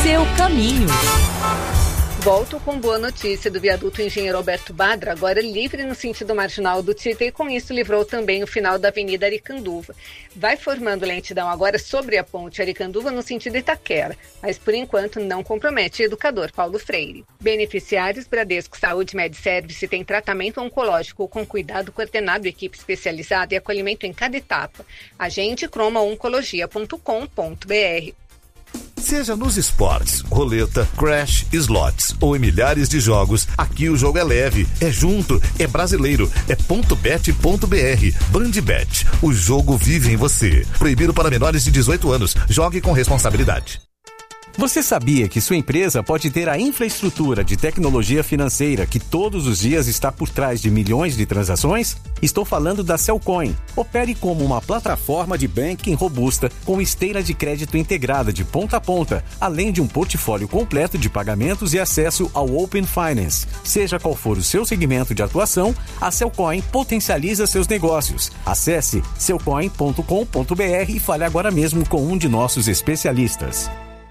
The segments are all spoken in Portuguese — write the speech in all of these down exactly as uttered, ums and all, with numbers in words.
Seu caminho. Volto com boa notícia do viaduto Engenheiro Alberto Badra, agora livre no sentido marginal do Tietê, e com isso livrou também o final da Avenida Aricanduva. Vai formando lentidão agora sobre a ponte Aricanduva no sentido Itaquera, mas por enquanto não compromete o educador Paulo Freire. Beneficiários Bradesco Saúde Med Service tem tratamento oncológico com cuidado coordenado, equipe especializada e acolhimento em cada etapa. Agende croma oncologia ponto com ponto b r. Seja nos esportes, roleta, crash, slots ou em milhares de jogos, aqui o jogo é leve, é junto, é brasileiro, é ponto bet ponto b r. Bandbet, o jogo vive em você. Proibido para menores de dezoito anos. Jogue com responsabilidade. Você sabia que sua empresa pode ter a infraestrutura de tecnologia financeira que todos os dias está por trás de milhões de transações? Estou falando da Cellcoin. Opere como uma plataforma de banking robusta com esteira de crédito integrada de ponta a ponta, além de um portfólio completo de pagamentos e acesso ao Open Finance. Seja qual for o seu segmento de atuação, a Cellcoin potencializa seus negócios. Acesse cellcoin ponto com ponto b r e fale agora mesmo com um de nossos especialistas.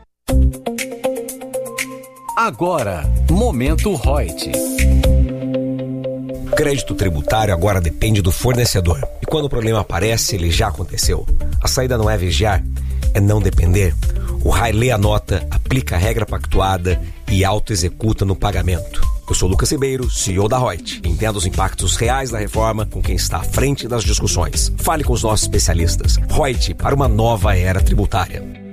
Agora, Momento Reut. Crédito tributário agora depende do fornecedor. E quando o problema aparece, ele já aconteceu. A saída não é vigiar, é não depender. O R A I lê a nota, aplica a regra pactuada e auto-executa no pagamento. Eu sou Lucas Ribeiro, C E O da Reut. Entenda os impactos reais da reforma com quem está à frente das discussões. Fale com os nossos especialistas. Reut, para uma nova era tributária.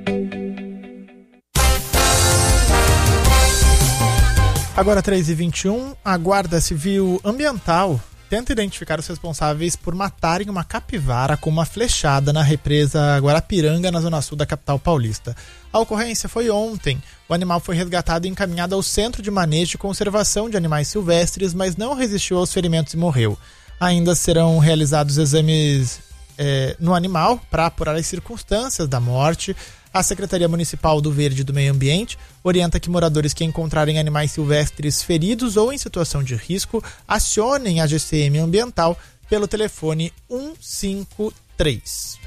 Agora três e vinte e um, a Guarda Civil Ambiental tenta identificar os responsáveis por matarem uma capivara com uma flechada na represa Guarapiranga, na zona sul da capital paulista. A ocorrência foi ontem. O animal foi resgatado e encaminhado ao Centro de Manejo e Conservação de Animais Silvestres, mas não resistiu aos ferimentos e morreu. Ainda serão realizados exames eh, no animal para apurar as circunstâncias da morte. A Secretaria Municipal do Verde e do Meio Ambiente orienta que moradores que encontrarem animais silvestres feridos ou em situação de risco acionem a G C M Ambiental pelo telefone um cinco três.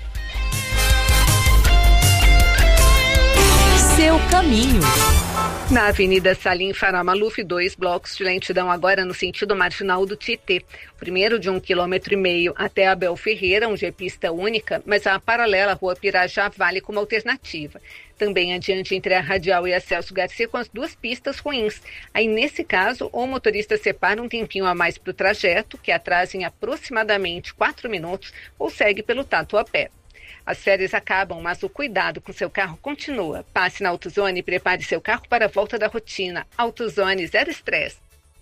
Seu caminho. Na Avenida Salim Farah Maluf, dois blocos de lentidão agora no sentido marginal do Tietê. O primeiro de um quilômetro e meio até Abel Ferreira, onde é pista única, mas a paralela Rua Pirajá vale como alternativa. Também adiante entre a Radial e a Celso Garcia com as duas pistas ruins. Aí, nesse caso, o motorista separa um tempinho a mais para o trajeto, que atrasa em aproximadamente quatro minutos, ou segue pelo Tatuapé. As férias acabam, mas o cuidado com seu carro continua. Passe na AutoZone e prepare seu carro para a volta da rotina. AutoZone, zero estresse.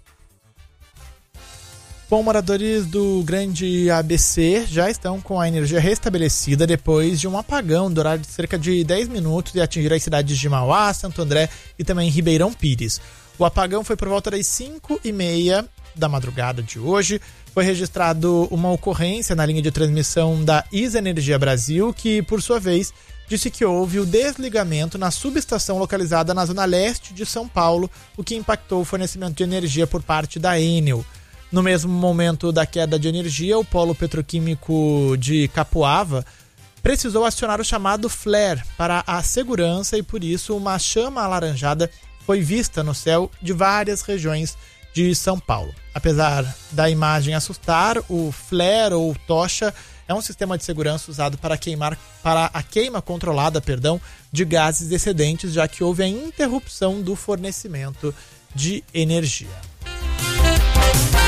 Bom, moradores do Grande A B C já estão com a energia restabelecida depois de um apagão do horário de cerca de dez minutos e atingir as cidades de Mauá, Santo André e também Ribeirão Pires. O apagão foi por volta das cinco e meia da madrugada de hoje. Foi registrado uma ocorrência na linha de transmissão da Isa Energia Brasil, que, por sua vez, disse que houve o desligamento na subestação localizada na zona leste de São Paulo, o que impactou o fornecimento de energia por parte da Enel. No mesmo momento da queda de energia, o polo petroquímico de Capuava precisou acionar o chamado flare para a segurança e, por isso, uma chama alaranjada foi vista no céu de várias regiões de São Paulo. Apesar da imagem assustar, o flare ou tocha é um sistema de segurança usado para queimar para a queima controlada, perdão, de gases excedentes, já que houve a interrupção do fornecimento de energia.